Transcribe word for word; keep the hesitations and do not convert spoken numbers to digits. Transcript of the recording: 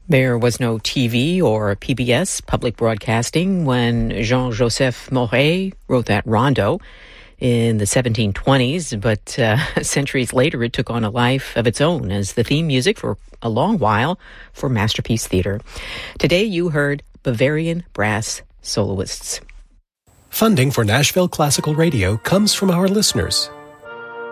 There was no T V or P B S, public broadcasting, when Jean-Joseph Mauret wrote that rondo in the seventeen twenties, but uh, centuries later it took on a life of its own as the theme music for a long while for Masterpiece Theatre. Today you heard Bavarian Brass Soloists. Funding for Nashville Classical Radio comes from our listeners